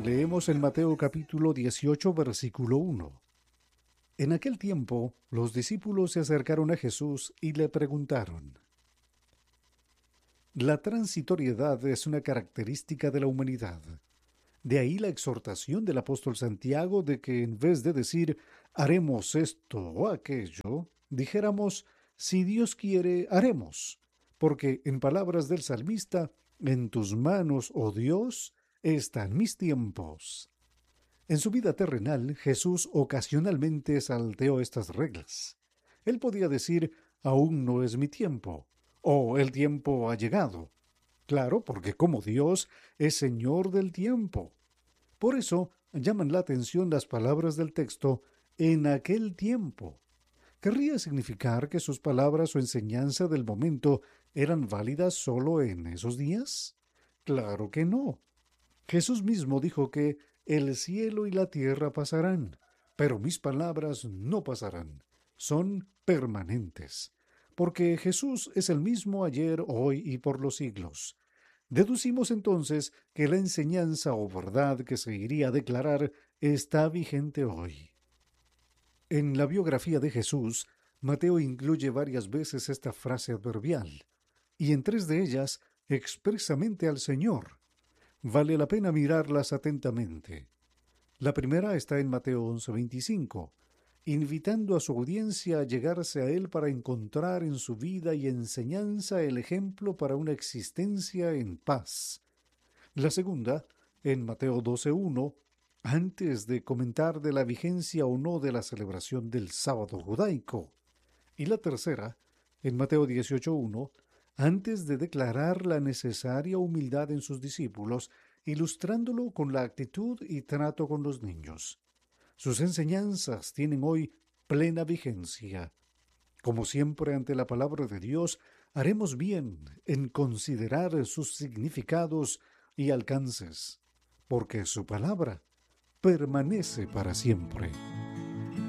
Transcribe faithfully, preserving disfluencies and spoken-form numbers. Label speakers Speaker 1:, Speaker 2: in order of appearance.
Speaker 1: Leemos en Mateo capítulo dieciocho, versículo uno. En aquel tiempo, los discípulos se acercaron a Jesús y le preguntaron. La transitoriedad es una característica de la humanidad. De ahí la exhortación del apóstol Santiago de que en vez de decir haremos esto o aquello, dijéramos si Dios quiere, haremos. Porque en palabras del salmista, en tus manos, oh Dios, están mis tiempos. En su vida terrenal, Jesús ocasionalmente salteó estas reglas. Él podía decir, aún no es mi tiempo, o el tiempo ha llegado. Claro, porque como Dios es Señor del tiempo. Por eso llaman la atención las palabras del texto, en aquel tiempo. ¿Querría significar que sus palabras o enseñanza del momento eran válidas solo en esos días? Claro que no. Jesús mismo dijo que el cielo y la tierra pasarán, pero mis palabras no pasarán. Son permanentes. Porque Jesús es el mismo ayer, hoy y por los siglos. Deducimos entonces que la enseñanza o verdad que se iría a declarar está vigente hoy. En la biografía de Jesús, Mateo incluye varias veces esta frase adverbial, y en tres de ellas expresamente al Señor. Vale la pena mirarlas atentamente. La primera está en Mateo once veinticinco, invitando a su audiencia a llegarse a Él para encontrar en su vida y enseñanza el ejemplo para una existencia en paz. La segunda, en Mateo doce uno, antes de comentar de la vigencia o no de la celebración del sábado judaico. Y la tercera, en Mateo dieciocho uno, antes de declarar la necesaria humildad en sus discípulos, ilustrándolo con la actitud y trato con los niños. Sus enseñanzas tienen hoy plena vigencia. Como siempre ante la palabra de Dios, haremos bien en considerar sus significados y alcances, porque su palabra permanece para siempre.